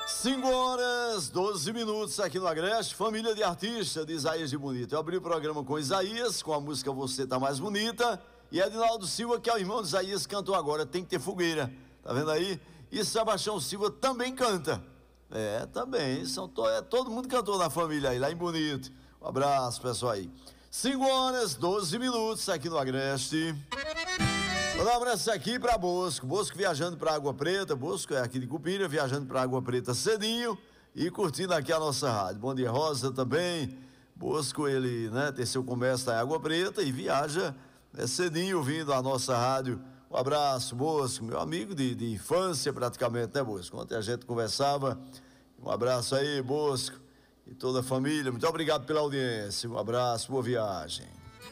5h12 aqui no Agreste, família de artistas de Isaías de Bonito. Eu abri o programa com Isaías, com a música Você Tá Mais Bonita, e Edinaldo Silva, que é o irmão de Isaías, cantou agora Tem Que Ter Fogueira, tá vendo aí? E Sebastião Silva também canta, também, todo mundo cantou na família aí, lá em Bonito. Um abraço, pessoal aí. 5h12 aqui no Agreste. Vou dar um abraço aqui para Bosco viajando para Água Preta. Bosco é aqui de Cupira, viajando para Água Preta cedinho e curtindo aqui a nossa rádio. Bom dia, Rosa, também. Bosco, ele, tem seu comércio em Água Preta e viaja cedinho ouvindo a nossa rádio. Um abraço, Bosco, meu amigo de infância praticamente, né, Bosco? Ontem a gente conversava. Um abraço aí, Bosco, e toda a família. Muito obrigado pela audiência. Um abraço, boa viagem.